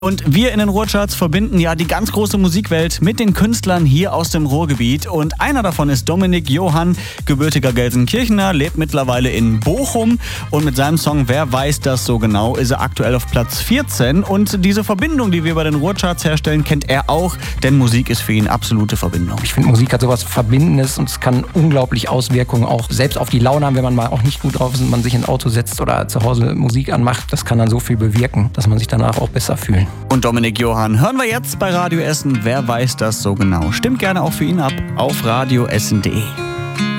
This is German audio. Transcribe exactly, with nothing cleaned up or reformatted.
Und wir in den Ruhrcharts verbinden ja die ganz große Musikwelt mit den Künstlern hier aus dem Ruhrgebiet. Und einer davon ist Dominik Johann, gebürtiger Gelsenkirchener, lebt mittlerweile in Bochum. Und mit seinem Song Wer weiß das so genau ist er aktuell auf Platz vierzehn. Und diese Verbindung, die wir bei den Ruhrcharts herstellen, kennt er auch, denn Musik ist für ihn absolute Verbindung. Ich finde, Musik hat sowas Verbindendes und es kann unglaublich Auswirkungen auch selbst auf die Laune haben, wenn man mal auch nicht gut drauf ist und man sich ins Auto setzt oder zu Hause Musik anmacht. Das kann dann so viel bewirken, dass man sich danach auch besser fühlt. Und Dominik Johann hören wir jetzt bei Radio Essen. Wer weiß das so genau? Stimmt gerne auch für ihn ab auf radio essen punkt de.